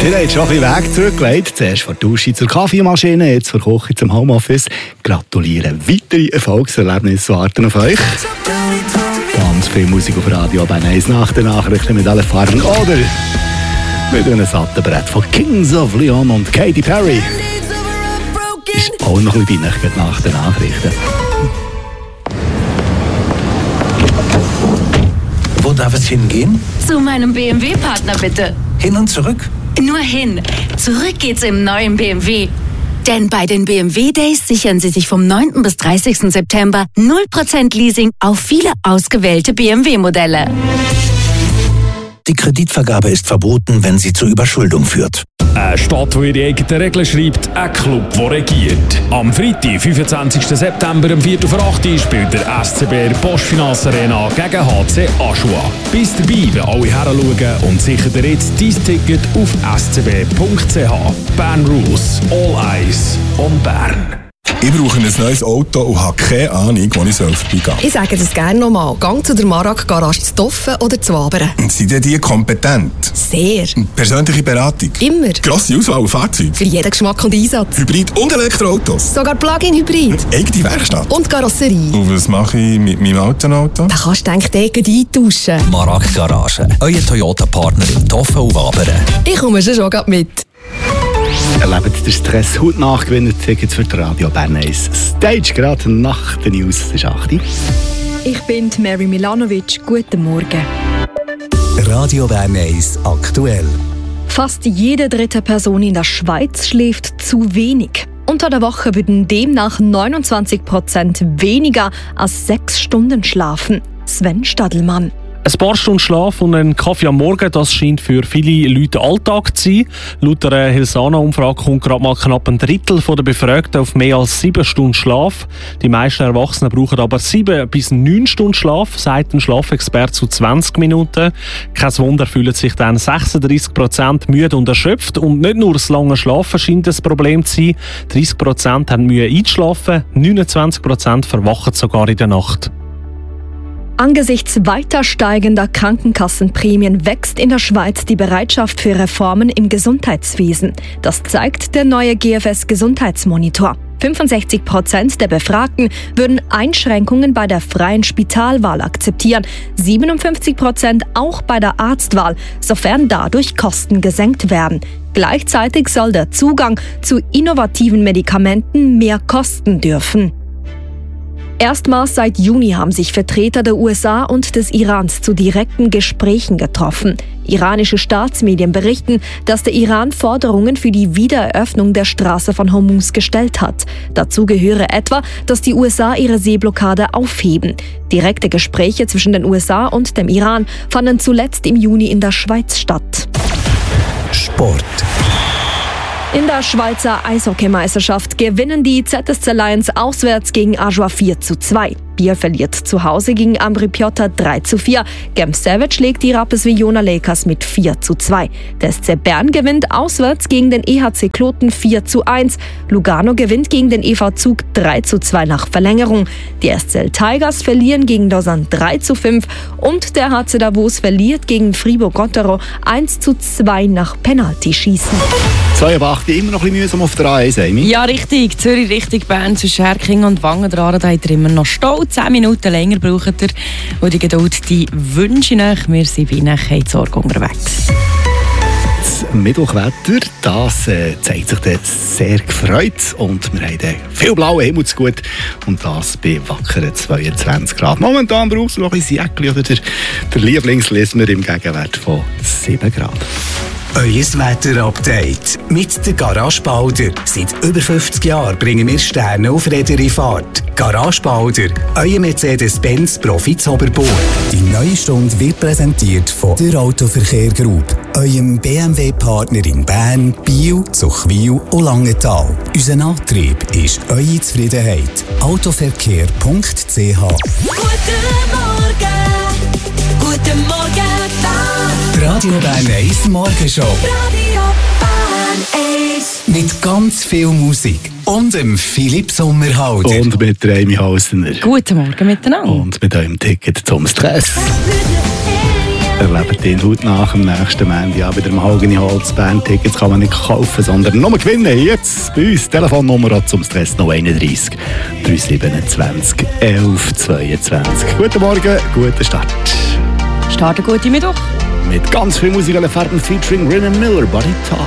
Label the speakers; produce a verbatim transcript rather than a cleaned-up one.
Speaker 1: Wir haben schon ein bisschen Weg zurückgelegt. Zuerst von der Dusche zur Kaffeemaschine, jetzt von der Küche zum Homeoffice. Gratulieren. Weitere Erfolgserlebnisse warten auf euch. Ganz viel Musik auf Radio Bern eins nach den Nachrichten mit allen Farben. Oder mit einem satten Brett von Kings of Leon und Katy Perry. Ist auch noch ein bisschen nach den Nachrichten.
Speaker 2: Wo darf es hingehen?
Speaker 3: Zu meinem B M W-Partner bitte.
Speaker 2: Hin und zurück?
Speaker 3: Nur hin. Zurück geht's im neuen B M W. Denn bei den B M W Days sichern Sie sich vom neunten bis dreißigsten September null Prozent Leasing auf viele ausgewählte B M W-Modelle.
Speaker 2: Die Kreditvergabe ist verboten, wenn sie zur Überschuldung führt.
Speaker 4: Eine Stadt, die ihre eigenen Regeln schreibt, ein Club, der regiert. Am Freitag, fünfundzwanzigsten September, um vier Uhr acht Uhr spielt der S C B Bosch Finance Arena gegen H C Aschua. Bist dabei, wenn alle heranschauen und sicher dir jetzt dein Ticket auf s c b punkt c h. Bern Rules. All Eyes on Bern.
Speaker 5: Ich brauche ein neues Auto und habe keine Ahnung, wo ich vorbeigehen soll.
Speaker 6: Ich sage das gerne nochmal. Gang zu der Marak Garage zu Toffen oder zu Wabern.
Speaker 5: Sind denn die kompetent?
Speaker 6: Sehr.
Speaker 5: Persönliche Beratung?
Speaker 6: Immer.
Speaker 5: Grosse Auswahl an Fahrzeugen?
Speaker 6: Für jeden Geschmack und Einsatz.
Speaker 5: Hybrid- und Elektroautos?
Speaker 6: Sogar Plug-in-Hybrid.
Speaker 5: Eigene Werkstatt?
Speaker 6: Und Karosserie.
Speaker 5: Und was mache ich mit meinem alten Auto?
Speaker 6: Da kannst du denke ich eintauschen.
Speaker 2: Marak Garage. Euer Toyota-Partner in Toffen und Wabern.
Speaker 6: Ich komme schon schon mit.
Speaker 1: Erlebt den Stress hautnah, gewinnen Tickets für die Radio Bern eins Stage gerade nach den News. Es ist acht Uhr.
Speaker 7: Ich bin Mary Milanovic. Guten Morgen.
Speaker 2: Radio Bern eins aktuell.
Speaker 7: Fast jede dritte Person in der Schweiz schläft zu wenig. Unter der Woche würden demnach neunundzwanzig Prozent weniger als sechs Stunden schlafen. Sven Stadelmann.
Speaker 8: Ein paar Stunden Schlaf und ein Kaffee am Morgen, das scheint für viele Leute Alltag zu sein. Laut einer Hilsana-Umfrage kommt gerade mal knapp ein Drittel der Befragten auf mehr als sieben Stunden Schlaf. Die meisten Erwachsenen brauchen aber sieben bis neun Stunden Schlaf, sagt ein Schlafexperte zu zwanzig Minuten. Kein Wunder, fühlen sich dann sechsunddreissig Prozent müde und erschöpft. Und nicht nur das lange Schlafen scheint ein Problem zu sein. dreißig Prozent haben Mühe einzuschlafen, neunundzwanzig Prozent verwachen sogar in der Nacht.
Speaker 7: Angesichts weiter steigender Krankenkassenprämien wächst in der Schweiz die Bereitschaft für Reformen im Gesundheitswesen. Das zeigt der neue G F S-Gesundheitsmonitor. fünfundsechzig Prozent der Befragten würden Einschränkungen bei der freien Spitalwahl akzeptieren, siebenundfünfzig Prozent auch bei der Arztwahl, sofern dadurch Kosten gesenkt werden. Gleichzeitig soll der Zugang zu innovativen Medikamenten mehr kosten dürfen. Erstmals seit Juni haben sich Vertreter der U S A und des Irans zu direkten Gesprächen getroffen. Iranische Staatsmedien berichten, dass der Iran Forderungen für die Wiedereröffnung der Straße von Hormuz gestellt hat. Dazu gehöre etwa, dass die U S A ihre Seeblockade aufheben. Direkte Gespräche zwischen den U S A und dem Iran fanden zuletzt im Juni in der Schweiz statt.
Speaker 2: Sport.
Speaker 7: In der Schweizer Eishockeymeisterschaft gewinnen die Z S C Lions auswärts gegen Ajoie vier zu zwei. Bier verliert zu Hause gegen Ambri Piotta drei zu vier. Genf Savage schlägt die Rapperswil-Jona Lakers mit vier zu zwei. Der S C Bern gewinnt auswärts gegen den E H C Kloten vier zu eins. Lugano gewinnt gegen den E V Zug drei zu zwei nach Verlängerung. Die S C L Tigers verlieren gegen Lausanne drei zu fünf und der H C Davos verliert gegen Fribourg-Gottero eins zu zwei nach Penaltyschießen.
Speaker 1: zwei Uhr acht, immer noch ein bisschen mühsam auf der A eins, Amy.
Speaker 9: Ja, richtig. Zürich Richtung Bern zwischen Herking und Wangen dran, da habt ihr immer noch Stau. Zehn Minuten länger braucht ihr. Und die Geduld, die wünsche ich euch. Wir sind bei euch in Sorge unterwegs.
Speaker 1: Das Mittwochwetter, das äh, zeigt sich dann sehr gefreut. Und wir haben dann viel blauen Himmel zu gut. Und das bei wackeren zweiundzwanzig Grad. Momentan brauchst du noch ein bisschen Jäckchen oder der, der Lieblingslesen im Gegenwert von sieben Grad.
Speaker 10: Euer Wetter-Update mit der Garage Balder. Seit über fünfzig Jahren bringen wir Sterne auf Räder Fahrt. Garage Balder, euer Mercedes-Benz Profi Zoberburg. Die neue Stunde wird präsentiert von der Autoverkehr Group, eurem B M W-Partner in Bern, Biel, Zuchwil und Langenthal. Unser Antrieb ist eure Zufriedenheit. autoverkehr punkt c h.
Speaker 11: Guten Morgen, guten Morgen,
Speaker 10: Die Radio Bern eins Morgenshow.
Speaker 11: Radio Bern eins.
Speaker 10: Mit ganz viel Musik und dem Philipp Sommerhalder.
Speaker 1: Und mit der Amy Hausner.
Speaker 9: Guten Morgen miteinander.
Speaker 1: Und mit eurem Ticket zum Stress. erlebt ihn heute nach dem nächsten Montag ja, bei der Mahogany Holz Band. Tickets kann man nicht kaufen, sondern nur gewinnen. Jetzt bei uns Telefonnummer zum Stress noch einunddreißig drei siebenundzwanzig elf zweiundzwanzig. Guten Morgen, guten Start.
Speaker 9: Starten gute Mittwoch.
Speaker 1: Mit ganz viel Musik an der Farben featuring Rinna Miller, Body Talk.